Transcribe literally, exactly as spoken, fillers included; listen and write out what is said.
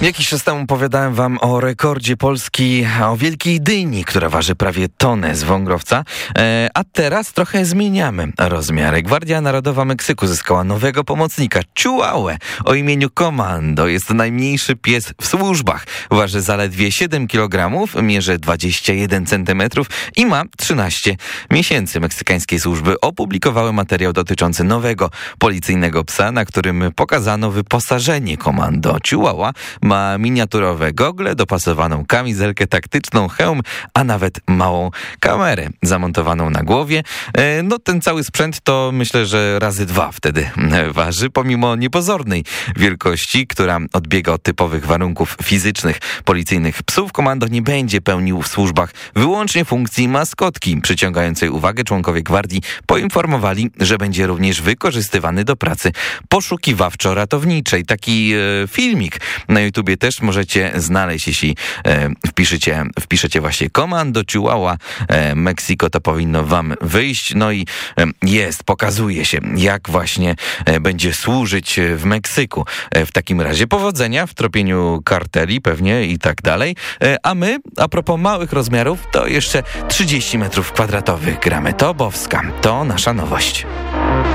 Jakiś czas temu opowiadałem wam o rekordzie Polski, o wielkiej dyni, która waży prawie tonę z wągrowca, e, a teraz trochę zmieniamy rozmiary. Gwardia Narodowa Meksyku zyskała nowego pomocnika, Chihuahua, o imieniu Komando. Jest to najmniejszy pies w służbach. Waży zaledwie siedem kilogramów, mierzy dwadzieścia jeden centymetrów i ma trzynaście miesięcy. Meksykańskie służby opublikowały materiał dotyczący nowego policyjnego psa, na którym pokazano wyposażenie Komando. Chihuahua ma miniaturowe gogle, dopasowaną kamizelkę taktyczną, hełm, a nawet małą kamerę zamontowaną na głowie. No ten cały sprzęt to myślę, że razy dwa wtedy waży, pomimo niepozornej wielkości, która odbiega od typowych warunków fizycznych policyjnych psów. Komando nie będzie pełnił w służbach wyłącznie funkcji maskotki. Przyciągającej uwagę członkowie gwardii poinformowali, że będzie również wykorzystywany do pracy poszukiwawczo-ratowniczej. Taki e, filmik na YouTubie też możecie znaleźć, jeśli e, wpiszecie, wpiszecie właśnie Komando Chihuahua e, Meksiko, to powinno wam wyjść. No i e, jest, pokazuje się, jak właśnie e, będzie służyć w Meksyku. E, w takim razie powodzenia w tropieniu karteli pewnie i tak dalej. E, a my, a propos małych rozmiarów, to jeszcze trzydzieści metrów kwadratowych gramy. To Bowska, to nasza nowość.